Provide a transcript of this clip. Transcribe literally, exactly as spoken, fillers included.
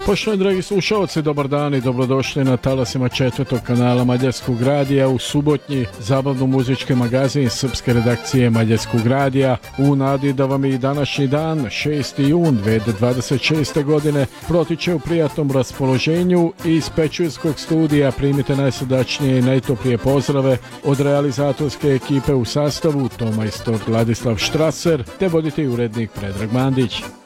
Poštovani dragi slušalci, dobar dan i dobrodošli na talasima četvrtog kanala Mađarskog radija u subotnji zabavno-muzički magazin srpske redakcije Mađarskog radija u nadi da vam i današnji dan, šesti jun dve hiljade dvadeset šeste. godine, protiče u prijatnom raspoloženju i iz Pečurskog studija primite najsrdačnije i najtoplije pozdrave od realizatorske ekipe u sastavu Tomajstor Vladislav Štraser te voditelj i urednik Predrag Mandić.